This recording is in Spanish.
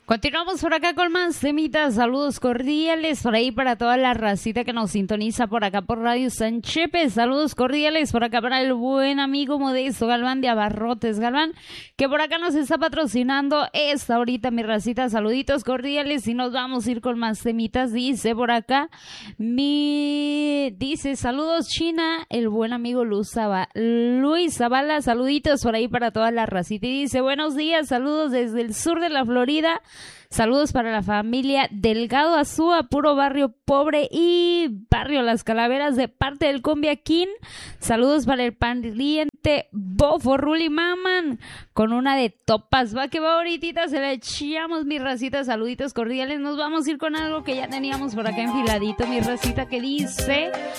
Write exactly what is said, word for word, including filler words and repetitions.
Continuamos por acá con más temitas, saludos cordiales por ahí para toda la racita que nos sintoniza por acá por Radio San Chepe, saludos cordiales por acá para el buen amigo Modesto Galván de Abarrotes Galván, que por acá nos está patrocinando esta ahorita mi racita, saluditos cordiales y nos vamos a ir con más temitas, dice por acá, mi, dice saludos China, el buen amigo Luz Zaba, Luis Zavala, saluditos por ahí para toda la racita y dice buenos días, saludos desde el sur de la Florida. Saludos para la familia Delgado Azúa, puro barrio pobre y barrio Las Calaveras de parte del Cumbia King. Saludos para el pariente Bofo Ruli Maman con una de topas. Va que va ahorita, se la echamos mi racita, saluditos cordiales. Nos vamos a ir con algo que ya teníamos por acá enfiladito, mi racita que dice...